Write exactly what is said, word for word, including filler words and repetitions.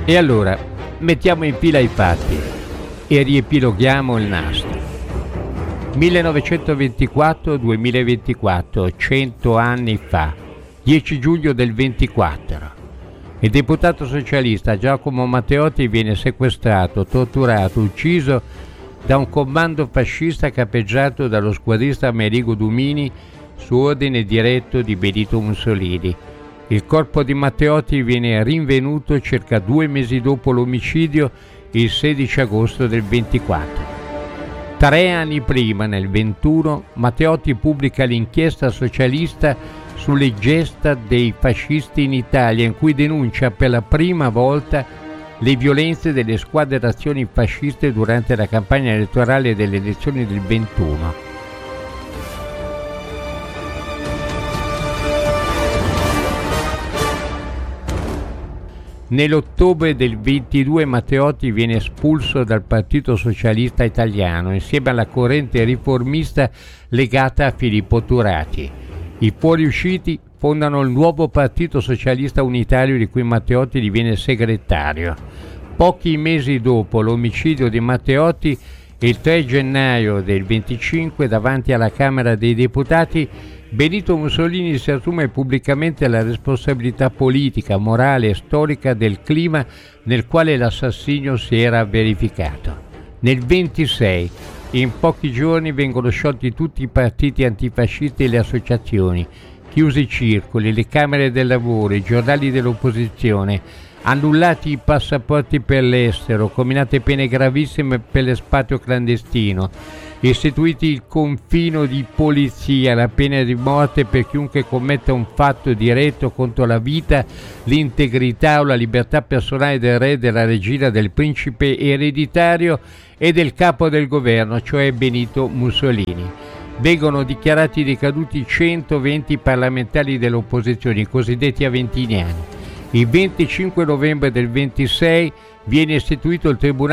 E allora, mettiamo in fila i fatti e riepiloghiamo il nastro. millenovecentoventiquattro duemilaventiquattro, cento anni fa, dieci giugno del ventiquattro. Il deputato socialista Giacomo Matteotti viene sequestrato, torturato, ucciso da un comando fascista capeggiato dallo squadrista Amerigo Dumini su ordine diretto di Benito Mussolini. Il corpo di Matteotti viene rinvenuto circa due mesi dopo l'omicidio, il sedici agosto del ventiquattro. Tre anni prima, nel ventuno, Matteotti pubblica l'inchiesta socialista sulle gesta dei fascisti in Italia, in cui denuncia per la prima volta le violenze delle squadre d'azione fasciste durante la campagna elettorale delle elezioni del ventuno. Nell'ottobre del ventidue Matteotti viene espulso dal Partito Socialista Italiano insieme alla corrente riformista legata a Filippo Turati. I fuoriusciti fondano il nuovo Partito Socialista Unitario, di cui Matteotti diviene segretario. Pochi mesi dopo l'omicidio di Matteotti, il tre gennaio del venticinque, davanti alla Camera dei Deputati, Benito Mussolini si assume pubblicamente la responsabilità politica, morale e storica del clima nel quale l'assassinio si era verificato. Nel ventisei, in pochi giorni, vengono sciolti tutti i partiti antifascisti e le associazioni, chiusi i circoli, le camere del lavoro, i giornali dell'opposizione, annullati i passaporti per l'estero, comminate pene gravissime per l'espatrio clandestino, istituiti il confino di polizia, la pena di morte per chiunque commetta un fatto diretto contro la vita, l'integrità o la libertà personale del re, della regina, del principe ereditario e del capo del governo, cioè Benito Mussolini. Vengono dichiarati decaduti centoventi parlamentari dell'opposizione, i cosiddetti aventiniani. Il venticinque novembre del ventisei viene istituito il Tribunale